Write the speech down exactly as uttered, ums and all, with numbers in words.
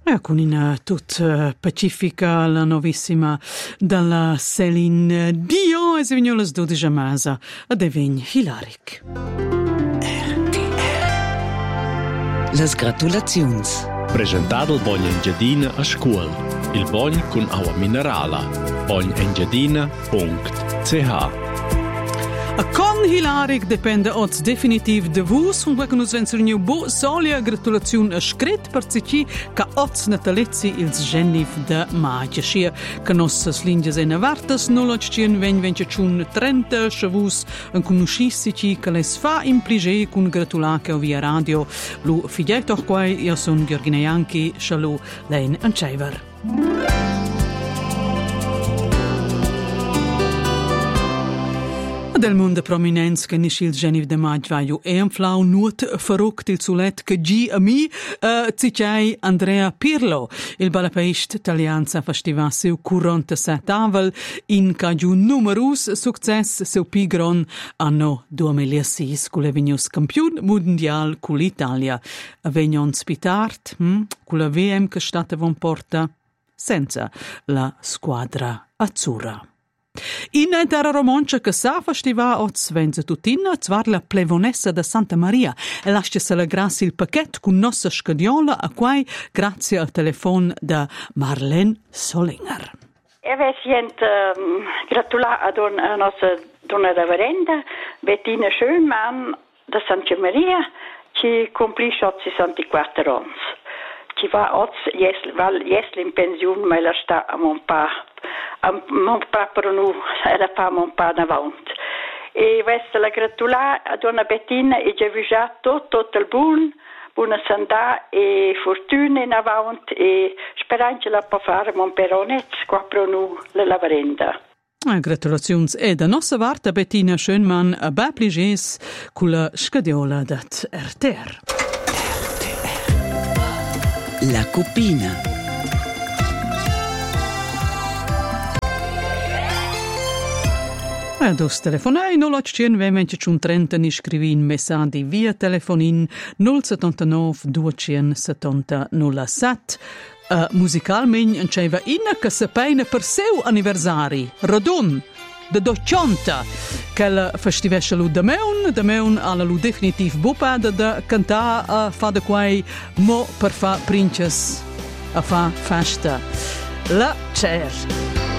E con in tut pacifica la novissima dalla Céline Dion e si vigno las dodici masa ad evign hilaric. R T R Las gratulazions. Presentato il Bogn Engiadina a scuola. Il Bogn con acqua minerale. bogn engiadina punto c h. A con hilaric depende oz definitiv de vus und wegen uns wenzer new bo solia gratulaziun a scret per cici ca oz natalizzi ils geniv de magia schia ca nossas linges en avartas noloccien ven venciun trenta chavus en conoscissici ca les fa implige cun gratulache via radio lu figlietto quai io son Gheorghineanchi shalu lein ancheiver. Del mondo prominenz che nisce il geniv de Magvaio e un flau nuot verruckt il sulet che gi a mi uh, zicei Andrea Pirlo. Il balapeist italianza festiva seu quarantasette avel in cagiu numerus success seu pigron anno duemilasei con le vegnos campion mondial con l'Italia. Avegnon spitart hm, con la V M che stata von porta senza la squadra azzurra. In terra romancia che sa festiva oz venza tutina zwar la plevonessa da Santa Maria e lascia se la grassi il pacchet con nossa scadiola a quai grazie al telefon da Marlene Solinger. E vesient um, gratula a, don, a nostra donna reverenda Bettina Schönmann da Santa Maria ci complisce sessantaquattro anni. Ci va oz jesl val jesl in pensione ma la sta a mon pa a mon pa per nu era pa mon pa davant e vesta la gratula a donna Bettina e già vigiato tutto il buon buona sanda e fortuna in avant e speranza la può fare mon peronet qua per nu la lavarenda. Gratulazions e da nostra varta Bettina Schönmann a bapliges con la scadiola dat R T R. La cupina. E dos telefonai null ottocien ventiun trenta ni scrivin messadi via telefonin null settantanove duecentosettanta null sette. Uh, musicalment enceva ina che sapeina per seu anniversari, radun, de doccianta, che la festivesce lu da meun, da meun alla lu definitiv bupada da canta a fa de quai mo per fa princes a fa festa. La cer.